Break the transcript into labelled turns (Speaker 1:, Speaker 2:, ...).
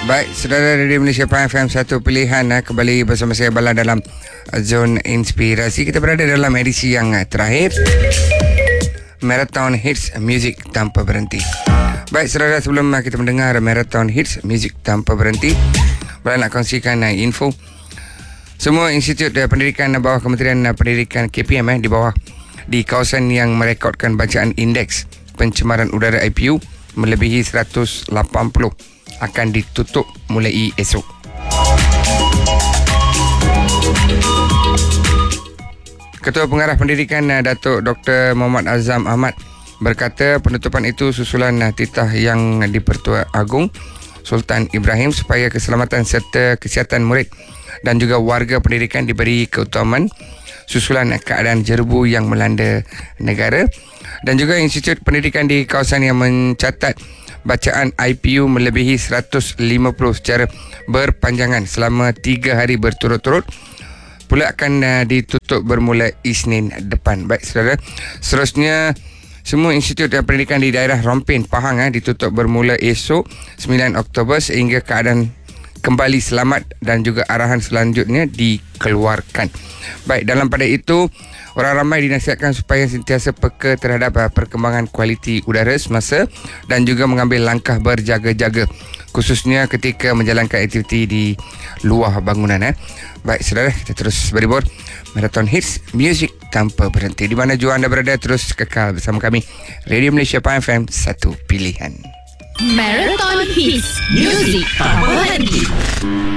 Speaker 1: Baik, saudara Radio Malaysia Prime FM, satu pilihan kembali bersama saya Bala dalam Zone Inspirasi. Kita berada dalam edisi yang terakhir, Marathon Hits Music Tanpa Berhenti. Baik, saudara, sebelum kita mendengar Marathon Hits Music Tanpa Berhenti, Bala nak kongsikan info. Semua institut pendidikan bawah Kementerian Pendidikan KPM di kawasan yang merekodkan bacaan indeks pencemaran udara IPU melebihi 180 akan ditutup mulai esok. Ketua Pengarah Pendidikan Datuk Dr. Muhammad Azam Ahmad berkata penutupan itu susulan titah yang di-Pertua Agong Sultan Ibrahim supaya keselamatan serta kesihatan murid dan juga warga pendidikan diberi keutamaan susulan keadaan jerbu yang melanda negara. Dan juga institut pendidikan di kawasan yang mencatat bacaan IPU melebihi 150 secara berpanjangan selama 3 hari berturut-turut pula akan ditutup bermula Isnin depan. Baik, saudara, seterusnya semua institut pendidikan di daerah Rompin, Pahang ditutup bermula esok 9 Oktober sehingga keadaan kembali selamat dan juga arahan selanjutnya dikeluarkan. Baik, dalam pada itu orang ramai dinasihatkan supaya sentiasa peka terhadap perkembangan kualiti udara semasa dan juga mengambil langkah berjaga-jaga khususnya ketika menjalankan aktiviti di luar bangunan. Baik, saudara, kita terus beribur Marathon Hits Music Tanpa Berhenti. Di mana jua anda berada, terus kekal bersama kami Radio Malaysia Prime FM, satu pilihan.
Speaker 2: Marathon Hits Music Tanpa Berhenti.